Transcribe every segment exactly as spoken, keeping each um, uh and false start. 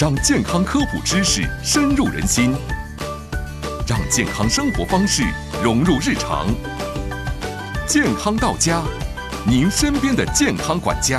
让健康科普知识深入人心，让健康生活方式融入日常。健康到家，您身边的健康管家。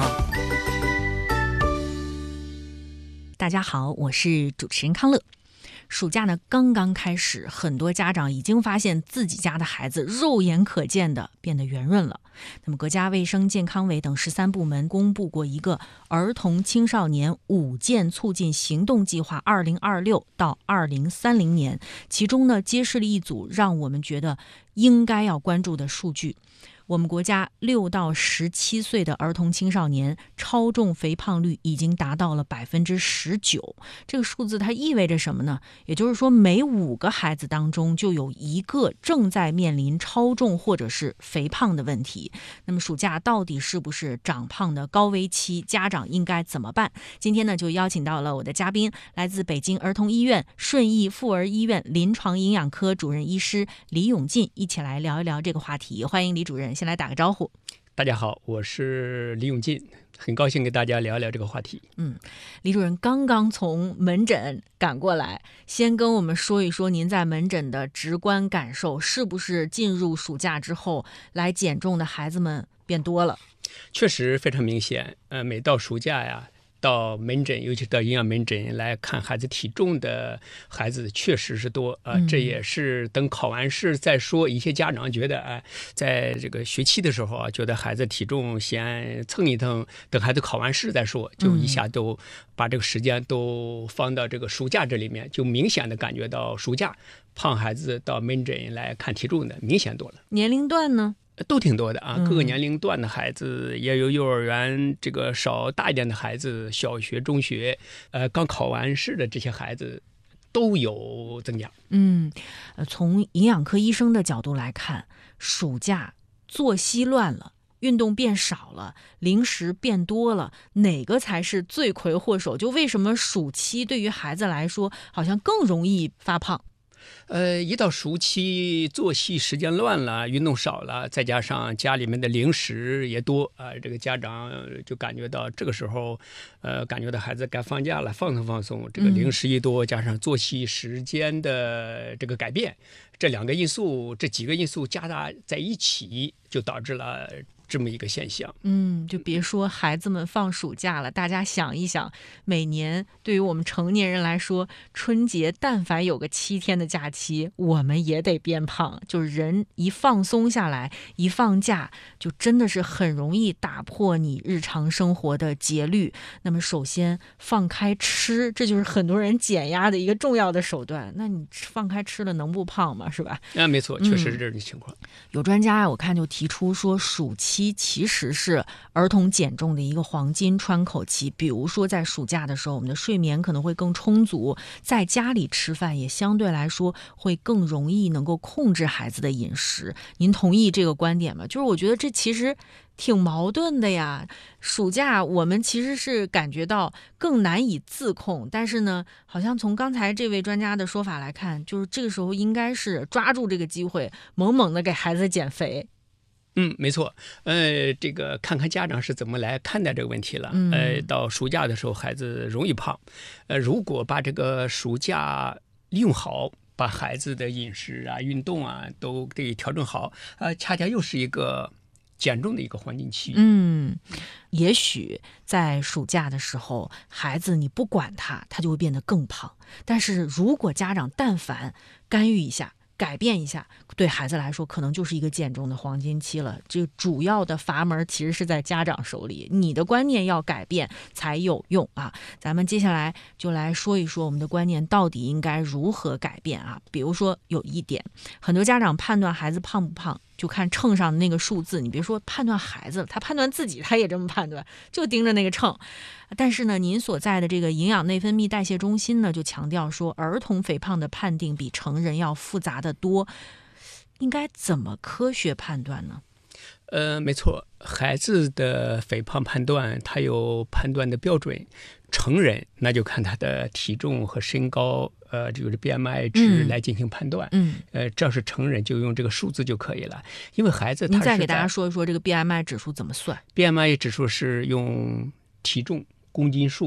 大家好，我是主持人康乐。暑假呢刚刚开始，很多家长已经发现自己家的孩子肉眼可见的变得圆润了。那么国家卫生健康委等十三部门公布过一个儿童青少年五健促进行动计划二零二六到二零三零年，其中呢揭示了一组让我们觉得应该要关注的数据。我们国家六到十七岁的儿童青少年超重肥胖率已经达到了百分之十九。这个数字它意味着什么呢？也就是说，每五个孩子当中就有一个正在面临超重或者是肥胖的问题。那么暑假到底是不是长胖的高危期？家长应该怎么办？今天呢，就邀请到了我的嘉宾，来自北京儿童医院顺义妇儿医院临床营养科主任医师李永进，一起来聊一聊这个话题。欢迎李主任。先来打个招呼。 大家好，我是李永进，很高兴跟大家聊一聊这个话题。 嗯，李主任刚刚从门诊赶过来，先跟我们说一说您在门诊的直观感受，是不是进入暑假之后来减重的孩子们变多了？ 确实非常明显，呃，每到暑假呀，到门诊，尤其到营养门诊来看孩子体重的孩子确实是多啊、呃嗯，这也是等考完试再说。一些家长觉得，哎、呃，在这个学期的时候啊，觉得孩子体重先蹭一蹭，等孩子考完试再说，就一下都把这个时间都放到这个暑假这里面，就明显的感觉到暑假胖孩子到门诊来看体重的明显多了。 年龄段呢？ 都挺多的啊，各个年龄段的孩子也有，幼儿园这个稍大一点的孩子，小学、中学，呃，刚考完试的这些孩子都有增加。 嗯，呃，从营养科医生的角度来看，暑假作息乱了，运动变少了，零食变多了，哪个才是罪魁祸首？就为什么暑期对于孩子来说，好像更容易发胖？ 呃，一到暑期，作息时间乱了，运动少了，再加上家里面的零食也多啊、呃，这个家长就感觉到这个时候，呃，感觉到孩子该放假了，放松放松。这个零食一多，加上作息时间的这个改变，这两个因素，这几个因素加大在一起，就导致了这么一个现象。 嗯，就别说孩子们放暑假了，大家想一想，每年对于我们成年人来说，春节但凡有个七天的假期，我们也得变胖。就是人一放松下来，一放假，就真的是很容易打破你日常生活的节律。那么首先放开吃，这就是很多人减压的一个重要的手段。那你放开吃了能不胖吗？是吧？ 啊，没错，确实是这种情况。 嗯、有专家啊，我看就提出说，暑期其实是儿童减重的一个黄金窗口期。比如说在暑假的时候，我们的睡眠可能会更充足，在家里吃饭也相对来说会更容易能够控制孩子的饮食。您同意这个观点吗？就是我觉得这其实挺矛盾的呀。暑假我们其实是感觉到更难以自控，但是呢，好像从刚才这位专家的说法来看，就是这个时候应该是抓住这个机会，猛猛的给孩子减肥。 嗯，没错，呃，这个看看家长是怎么来看待这个问题了。 嗯、 呃，到暑假的时候，孩子容易胖，呃，如果把这个暑假利用好，把孩子的饮食啊、运动啊都给调整好，呃，恰恰又是一个减重的一个黄金期。 嗯，也许在暑假的时候，孩子你不管他，他就会变得更胖。但是如果家长但凡干预一下，改变一下，对孩子来说可能就是一个减重的黄金期了。这主要的阀门其实是在家长手里，你的观念要改变才有用啊。咱们接下来就来说一说我们的观念到底应该如何改变啊。比如说有一点，很多家长判断孩子胖不胖就看秤上的那个数字，你别说判断孩子了，他判断自己他也这么判断，就盯着那个秤。但是呢，您所在的这个营养内分泌代谢中心呢，就强调说，儿童肥胖的判定比成人要复杂的多。应该怎么科学判断呢？ 呃，没错，孩子的肥胖判断，它有判断的标准。成人那就看他的体重和身高，呃，就是 B M I 值来进行判断。 嗯， 呃，这要是成人就用这个数字就可以了，因为孩子他是。 您再给大家说一说这个 B M I 指数怎么算 ？B M I 指数是用体重公斤数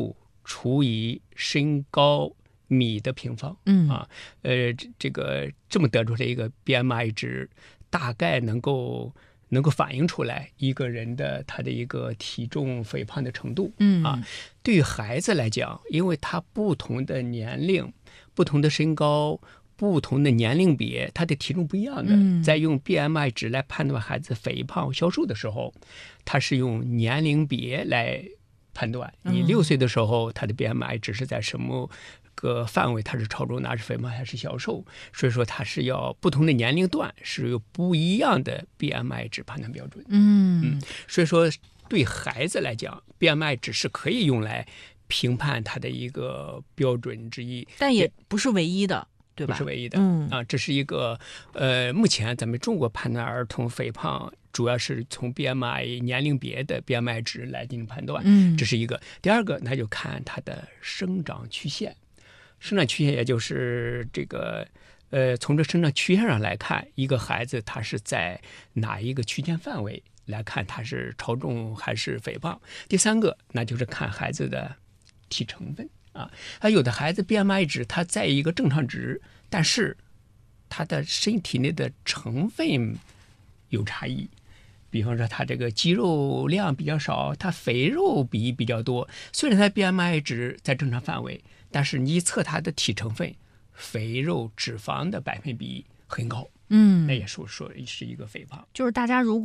除以身高米的平方， 嗯啊，呃，这这个这么得出来一个 B M I 值，大概能够能够反映出来一个人的他的一个体重肥胖的程度， 嗯啊，对于孩子来讲，因为他不同的年龄、不同的身高、不同的年龄别，他的体重不一样的， 嗯在用 B M I 值来判断孩子肥胖消瘦的时候，他是用年龄别来判断。你六岁的时候，他的 B M I 值是在什么个范围，它是超重，哪是肥胖还是消瘦，所以说它是要不同的年龄段是有不一样的 B M I 值判断标准。 嗯嗯，所以说对孩子来讲 ，B M I 值是可以用来评判他的一个标准之一， 但也不是唯一的，对吧？ 不是唯一的。 嗯啊，这是一个呃，目前咱们中国判断儿童肥胖，主要是从 B M I 年龄别的 B M I 值来进行判断。 嗯， 这是一个。第二个，那就看他的生长曲线。生长曲线也就是这个，呃，从这生长曲线上来看，一个孩子他是在哪一个区间范围来看他是超重还是肥胖。第三个，那就是看孩子的体成分啊，他有的孩子 B M I 值他在一个正常值，但是他的身体内的成分有差异。比方说他这个肌肉量比较少，他肥肉比比较多，虽然他 B M I 值在正常范围，但是你测他的体成分，肥肉脂肪的百分比很高， 嗯， 那也说说是一个肥胖。 就是大家如果